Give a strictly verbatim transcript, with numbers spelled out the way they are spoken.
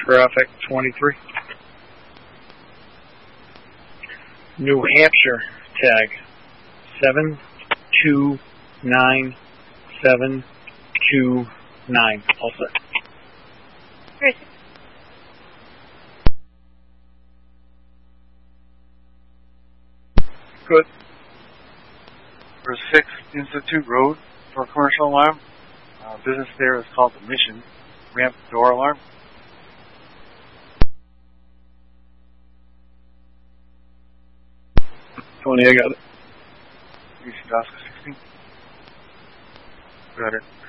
Traffic twenty-three. New Hampshire tag seven two nine seven two nine. All set. Great. Good. For six Institute Road for a commercial alarm. Uh, business there is called The Mission. Ramp door alarm. Tony, I got it. You should ask sixteen. Got it.